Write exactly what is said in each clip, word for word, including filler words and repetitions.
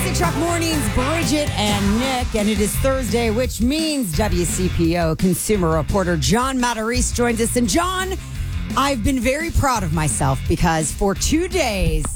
six Rock Mornings, Bridget and Nick, and it is Thursday, which means W C P O consumer reporter John Matarese joins us. And John, I've been very proud of myself because for two days,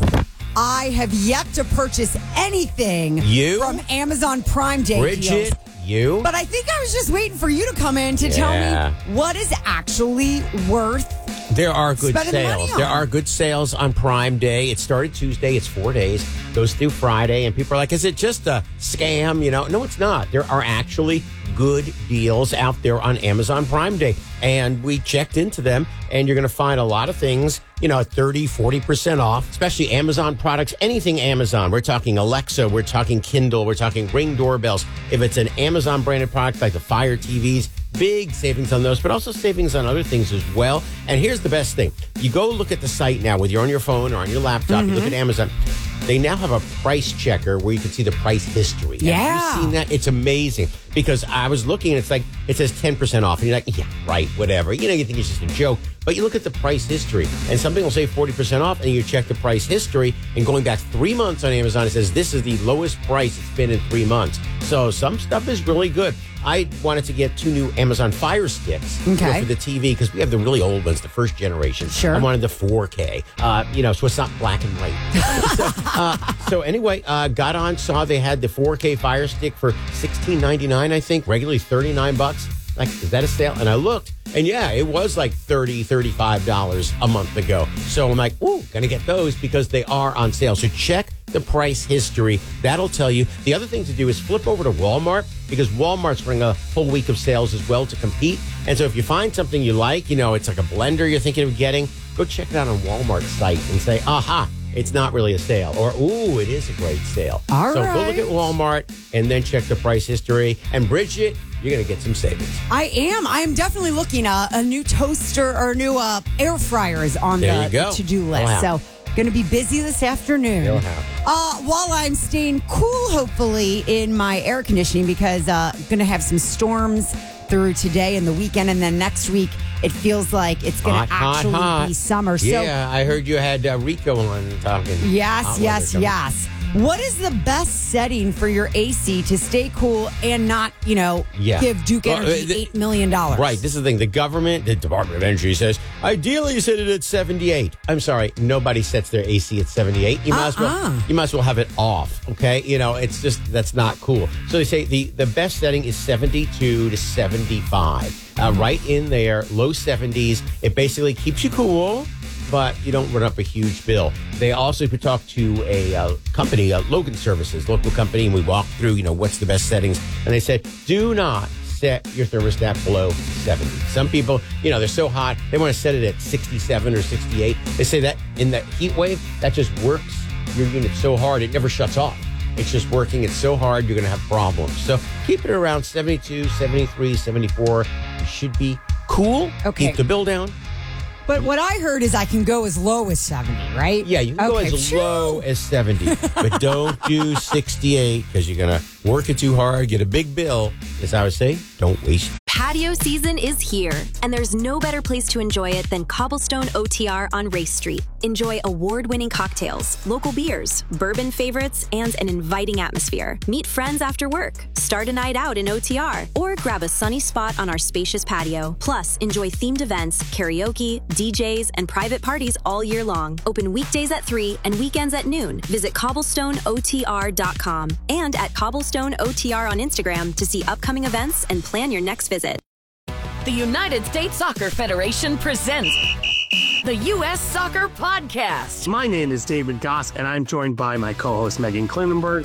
I have yet to purchase anything you? from Amazon Prime Day Bridget, deals. you? But I think I was just waiting for you to come in to Yeah. tell me what is actually worth There are good spending the money sales. on. There are good sales on Prime Day. It started Tuesday. It's four days. Goes through Friday. And people are like, is it just a scam? You know, no, it's not. There are actually good deals out there on Amazon Prime Day. And we checked into them, and you're going to find a lot of things, you know, thirty, forty percent off, especially Amazon products, anything Amazon. We're talking Alexa, we're talking Kindle, we're talking Ring doorbells. If it's an Amazon branded product like the Fire T Vs, big savings on those, but also savings on other things as well. And here's the best thing. You go look at the site now, whether you're on your phone or on your laptop, Mm-hmm. you look at Amazon. They now have a price checker where you can see the price history. Yeah. Have you seen that? It's amazing because I was looking and it's like, it says ten percent off. And you're like, yeah, right, whatever. You know, you think it's just a joke. But you look at the price history and something will say forty percent off and you check the price history and going back three months on Amazon, it says this is the lowest price it's been in three months. So some stuff is really good. I wanted to get two new Amazon Fire Sticks you know, Okay. for the T V because we have the really old ones, the first generation. Sure. I wanted the four K, uh, you know, so it's not black and white. so, uh, so anyway, uh, got on, saw they had the four K Fire Stick for sixteen ninety-nine, I think, regularly thirty-nine bucks. Like, is that a sale? And I looked, and yeah, it was like thirty dollars, thirty-five dollars a month ago. So I'm like, ooh, gonna get those because they are on sale. So check the price history. That'll tell you. The other thing to do is flip over to Walmart because Walmart's running a full week of sales as well to compete. And so if you find something you like, you know, it's like a blender you're thinking of getting, go check it out on Walmart's site and say, aha, it's not really a sale. Or, ooh, it is a great sale. All so right. go look at Walmart and then check the price history. And Bridget, you're going to get some savings. I am. I am definitely looking at a new toaster or a new uh, air fryer is on There the you go. to-do list. Wow. So going to be busy this afternoon. It'll happen. Uh, while I'm staying cool, hopefully, in my air conditioning because uh, going to have some storms through today and the weekend. And then next week, it feels like it's going Hot, to hot, actually hot. be summer. So Yeah, I heard you had uh, Rico on talking. Yes, hot yes, weather coming. yes. What is the best setting for your A C to stay cool and not, you know, Yeah. give Duke Well, Energy uh, the- eight million dollars? Right. This is the thing. The government, the Department of Energy says, ideally set it at seventy-eight. I'm sorry. Nobody sets their A C at seventy-eight. You might as well, Uh-uh. you might as well have it off. Okay. You know, it's just, that's not cool. So they say the, the best setting is seventy-two to seventy-five. Uh, right in there, low seventies. It basically keeps you cool, but you don't run up a huge bill. They also could talk to a uh, company, uh, Logan Services, local company, and we walked through, you know, what's the best settings. And they said, do not set your thermostat below seventy. Some people, you know, they're so hot, they want to set it at sixty-seven or sixty-eight. They say that in that heat wave, that just works your unit so hard, it never shuts off. It's just working. It's so hard, you're going to have problems. So keep it around seventy-two, seventy-three, seventy-four. You should be cool. Okay. Keep the bill down. But what I heard is I can go as low as seventy, right? Yeah, you can Okay. go as low as seventy, but don't do sixty-eight because you're going to work it too hard, get a big bill. As I would say, don't waste. Patio season is here, and there's no better place to enjoy it than Cobblestone O T R on Race Street. Enjoy award-winning cocktails, local beers, bourbon favorites, and an inviting atmosphere. Meet friends after work, start a night out in O T R, or grab a sunny spot on our spacious patio. Plus, enjoy themed events, karaoke, D Js, and private parties all year long. Open weekdays at three and weekends at noon. Visit cobblestone O T R dot com and at Cobblestone O T R on Instagram to see upcoming events and plan your next visit. The United States Soccer Federation presents the U S Soccer Podcast. My name is David Goss, and I'm joined by my co-host Megan Klinenberg.